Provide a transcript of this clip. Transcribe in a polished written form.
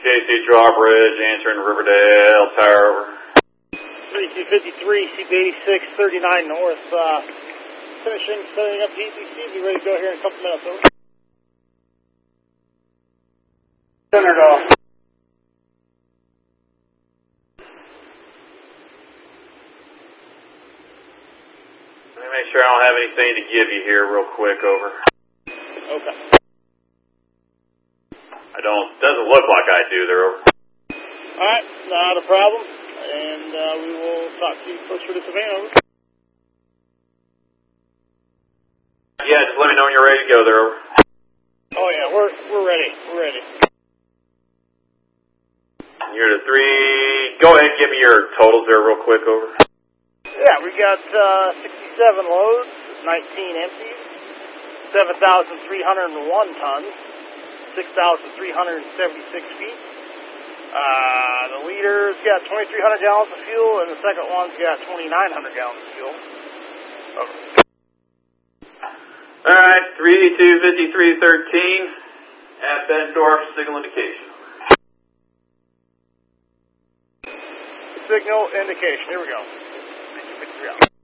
JC Drawbridge, answering Riverdale, tower over. 3253, CP86, 39 north, finishing, setting up the ETC, be ready to go here in a couple minutes, over. Centered off. Let me make sure I don't have anything to give you here real quick, over. Okay. Doesn't look like I do there, over. Alright, not a problem, and we will talk to you closer to Savannah, over. Yeah, just let me know when you're ready to go there, over. Oh yeah, we're ready, we're ready. You're the 3, go ahead and give me your totals there real quick, over. Yeah, we got 67 loads, 19 empties, 7,301 tons, 6,376 feet. The leader's got 2,300 gallons of fuel, and the second one's got 2,900 gallons of fuel. Over. All right, 325313 at Bendorf, signal indication. Signal indication, here we go. 3253 out.